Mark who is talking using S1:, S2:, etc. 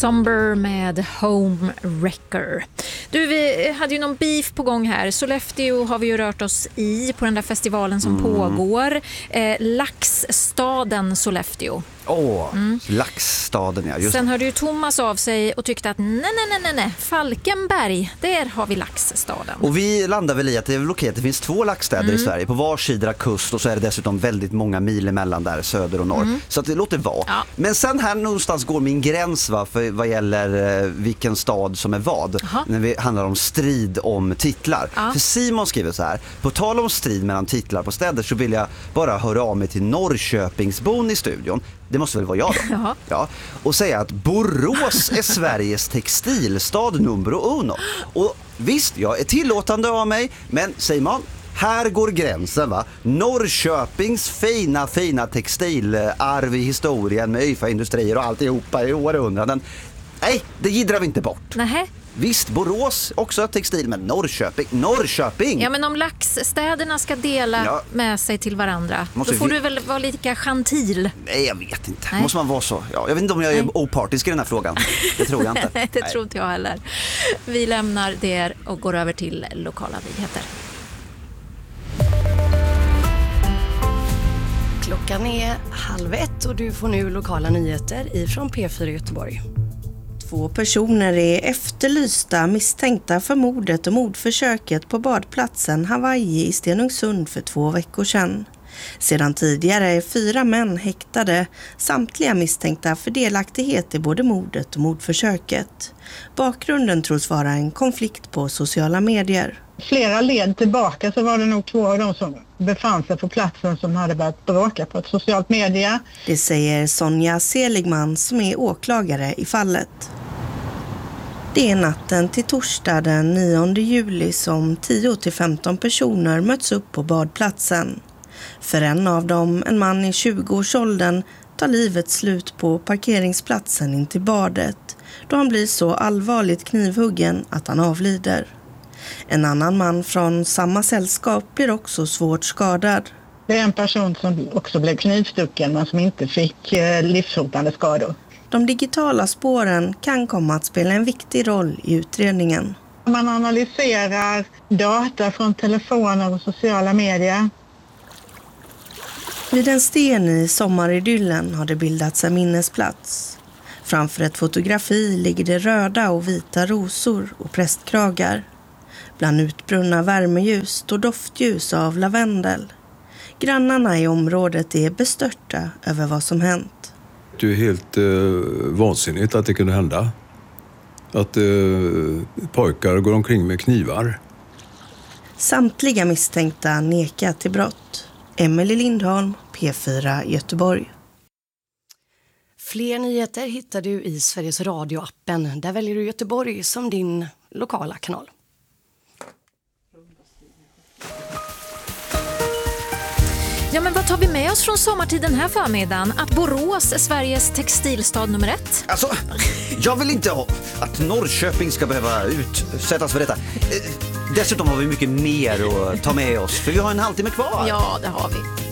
S1: Somber med Home Wrecker. Du, vi hade ju någon beef på gång här. Sollefteå har vi ju rört oss i på den där festivalen som pågår. Laxstaden Sollefteå.
S2: Laxstaden, ja. Just.
S1: Sen hörde ju Thomas av sig och tyckte att nej, Falkenberg, där har vi laxstaden.
S2: Och vi landar väl i att det är väl okej att det finns 2 laxstäder i Sverige på var sidra kust, och så är det dessutom väldigt många mil emellan där, söder och norr. Så att det låter vara. Ja. Men sen här någonstans går min gräns för vad gäller vilken stad som är vad. När vi handlar om strid om titlar. För Simon skriver så här: på tal om strid mellan titlar på städer så vill jag bara höra av mig till Norrköpingsbon i studion. Det måste väl vara jag då? Ja. Och säga att Borås är Sveriges textilstad nummer 1. Och visst, jag är tillåtande av mig, men Simon, här går gränsen, va? Norrköpings fina textilarv i historien med YFA-industrier och alltihopa i århundraden. Nej, det gidrar vi inte bort.
S1: Nähä.
S2: Visst, Borås också textil, men Norrköping.
S1: Ja, men om laxstäderna ska dela med sig till varandra, då får du väl vara lite gentil.
S2: Nej, jag vet inte. Nej. Måste man vara så? Ja, jag vet inte om jag är opartisk i den här frågan. Det tror jag inte.
S1: Nej, det tror inte jag heller. Vi lämnar det och går över till lokala nyheter.
S3: Klockan är 12:30 och du får nu lokala nyheter ifrån P4 Göteborg.
S4: 2 personer är efterlysta misstänkta för mordet och mordförsöket på badplatsen Hawaii i Stenungsund för 2 veckor sedan. Sedan tidigare är 4 män häktade, samtliga misstänkta för delaktighet i både mordet och mordförsöket. Bakgrunden tros vara en konflikt på sociala medier.
S5: Flera led tillbaka så var det nog 2 av dem som befann sig på platsen som hade börjat bråka på ett socialt media.
S4: Det säger Sonja Seligman som är åklagare i fallet. Det är natten till torsdag den 9 juli som 10-15 personer möts upp på badplatsen. För en av dem, en man i 20-årsåldern, tar livet slut på parkeringsplatsen in till badet då han blir så allvarligt knivhuggen att han avlider. En annan man från samma sällskap blir också svårt skadad.
S5: Det är en person som också blev knivstucken men som inte fick livshotande skador.
S4: De digitala spåren kan komma att spela en viktig roll i utredningen.
S5: Man analyserar data från telefoner och sociala medier.
S4: Vid en sten i sommaridyllen har det bildats en minnesplats. Framför ett fotografi ligger det röda och vita rosor och prästkragar. Bland utbrunna värmeljus står doftljus av lavendel. Grannarna i området är bestörta över vad som hänt.
S6: Det är helt vansinnigt att det kunde hända. Att pojkar går omkring med knivar.
S4: Samtliga misstänkta nekar till brott. Emelie Lindholm, P4 Göteborg.
S3: Fler nyheter hittar du i Sveriges Radio-appen. Där väljer du Göteborg som din lokala kanal.
S1: Ja, men vad tar vi med oss från sommartiden här förmiddagen? Att Borås är Sveriges textilstad nummer 1?
S2: Alltså, jag vill inte att Norrköping ska behöva utsättas för detta. Dessutom har vi mycket mer att ta med oss, för vi har en halvtimme kvar.
S1: Ja, det har vi.